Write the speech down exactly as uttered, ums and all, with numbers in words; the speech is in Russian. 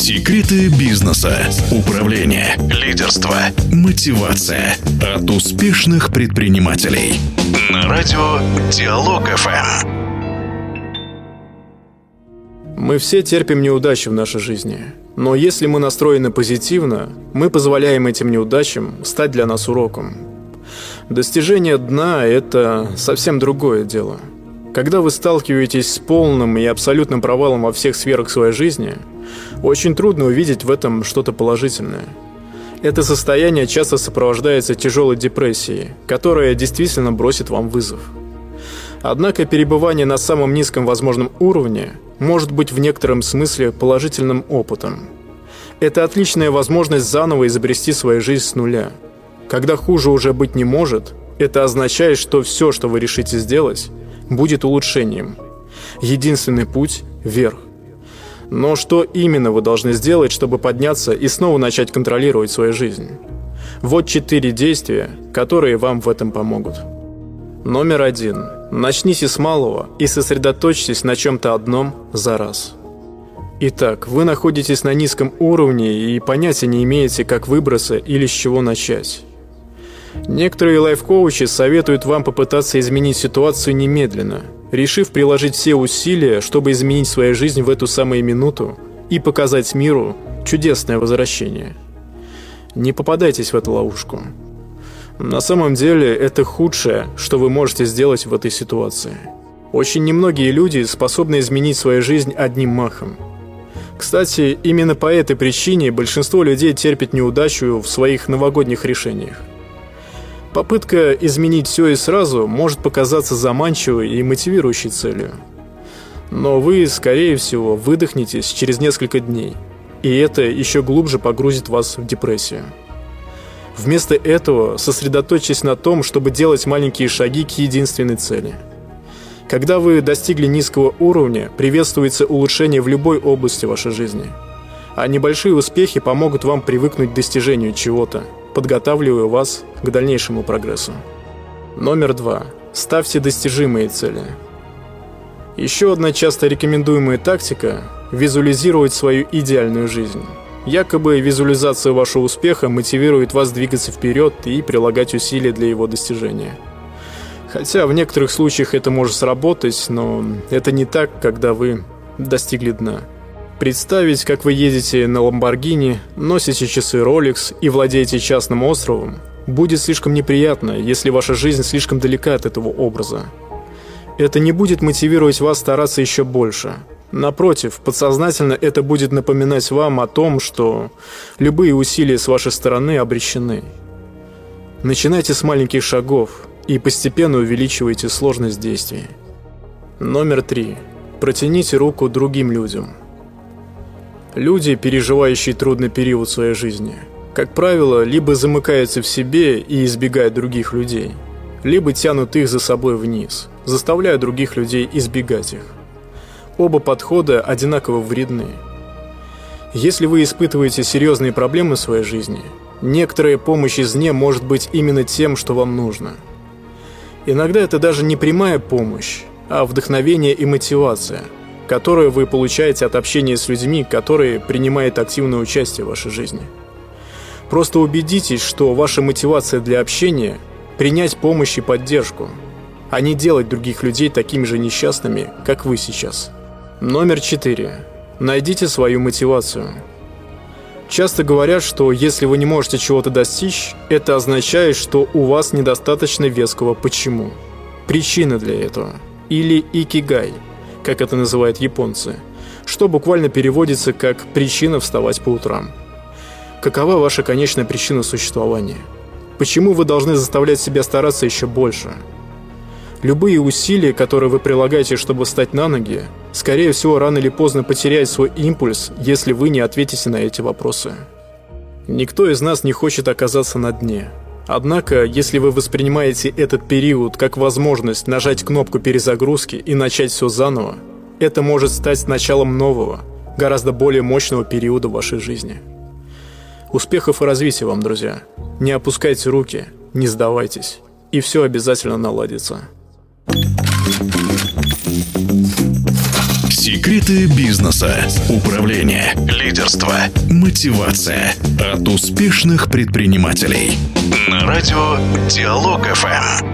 Секреты бизнеса, управления, лидерства, мотивация от успешных предпринимателей. На радио Диалог эф эм. Мы все терпим неудачи в нашей жизни. Но если мы настроены позитивно, мы позволяем этим неудачам стать для нас уроком. Достижение дна – это совсем другое дело. Когда вы сталкиваетесь с полным и абсолютным провалом во всех сферах своей жизни, очень трудно увидеть в этом что-то положительное. Это состояние часто сопровождается тяжелой депрессией, которая действительно бросит вам вызов. Однако перебывание на самом низком возможном уровне может быть в некотором смысле положительным опытом. Это отличная возможность заново изобрести свою жизнь с нуля. Когда хуже уже быть не может, это означает, что все, что вы решите сделать, будет улучшением. Единственный путь – вверх. Но что именно вы должны сделать, чтобы подняться и снова начать контролировать свою жизнь? Вот четыре действия, которые вам в этом помогут. Номер один. Начните с малого и сосредоточьтесь на чем-то одном за раз. Итак, вы находитесь на низком уровне и понятия не имеете, как выбраться или с чего начать. Некоторые лайф-коучи советуют вам попытаться изменить ситуацию немедленно, решив приложить все усилия, чтобы изменить свою жизнь в эту самую минуту и показать миру чудесное возвращение. Не попадайтесь в эту ловушку. На самом деле, это худшее, что вы можете сделать в этой ситуации. Очень немногие люди способны изменить свою жизнь одним махом. Кстати, именно по этой причине большинство людей терпит неудачу в своих новогодних решениях. Попытка изменить все и сразу может показаться заманчивой и мотивирующей целью. Но вы, скорее всего, выдохнетесь через несколько дней, и это еще глубже погрузит вас в депрессию. Вместо этого сосредоточьтесь на том, чтобы делать маленькие шаги к единственной цели. Когда вы достигли низкого уровня, приветствуется улучшение в любой области вашей жизни. А небольшие успехи помогут вам привыкнуть к достижению чего-то, подготавливая вас к дальнейшему прогрессу. Номер два. Ставьте достижимые цели. Еще одна часто рекомендуемая тактика – визуализировать свою идеальную жизнь. Якобы визуализация вашего успеха мотивирует вас двигаться вперед и прилагать усилия для его достижения. Хотя в некоторых случаях это может сработать, но это не так, когда вы достигли дна. Представить, как вы едете на Lamborghini, носите часы Rolex и владеете частным островом, будет слишком неприятно, если ваша жизнь слишком далека от этого образа. Это не будет мотивировать вас стараться еще больше. Напротив, подсознательно это будет напоминать вам о том, что любые усилия с вашей стороны обречены. Начинайте с маленьких шагов и постепенно увеличивайте сложность действий. Номер три. Протяните руку другим людям. Люди, переживающие трудный период в своей жизни, как правило, либо замыкаются в себе и избегают других людей, либо тянут их за собой вниз, заставляя других людей избегать их. Оба подхода одинаково вредны. Если вы испытываете серьезные проблемы в своей жизни, некоторая помощь извне может быть именно тем, что вам нужно. Иногда это даже не прямая помощь, а вдохновение и мотивация, которую вы получаете от общения с людьми, которые принимают активное участие в вашей жизни. Просто убедитесь, что ваша мотивация для общения – принять помощь и поддержку, а не делать других людей такими же несчастными, как вы сейчас. Номер четыре. Найдите свою мотивацию. Часто говорят, что если вы не можете чего-то достичь, это означает, что у вас недостаточно веского «почему». Причина для этого. Или икигай, как это называют японцы, что буквально переводится как «причина вставать по утрам». Какова ваша конечная причина существования? Почему вы должны заставлять себя стараться еще больше? Любые усилия, которые вы прилагаете, чтобы встать на ноги, скорее всего, рано или поздно потеряют свой импульс, если вы не ответите на эти вопросы. Никто из нас не хочет оказаться на дне. Однако, если вы воспринимаете этот период как возможность нажать кнопку перезагрузки и начать все заново, это может стать началом нового, гораздо более мощного периода в вашей жизни. Успехов и развития вам, друзья! Не опускайте руки, не сдавайтесь, и все обязательно наладится. Секреты бизнеса, управления, лидерства, мотивация от успешных предпринимателей. На радио Диалог эф эм.